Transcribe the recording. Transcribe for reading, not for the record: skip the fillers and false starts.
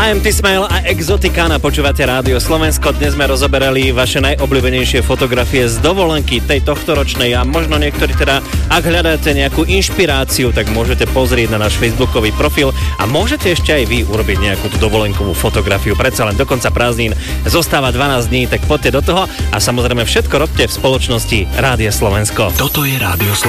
IMT Smile a Exoticana, počúvate Rádio Slovensko. Dnes sme rozoberali vaše najobľúbenejšie fotografie z dovolenky, tej tohtoročnej, a možno niektorí teda, ak hľadáte nejakú inšpiráciu, tak môžete pozrieť na náš facebookový profil a môžete ešte aj vy urobiť nejakú tú dovolenkovú fotografiu. Predsa len do konca prázdnin zostáva 12 dní, tak poďte do toho a samozrejme všetko robte v spoločnosti Rádia Slovensko. Toto je Rádio Slovensko.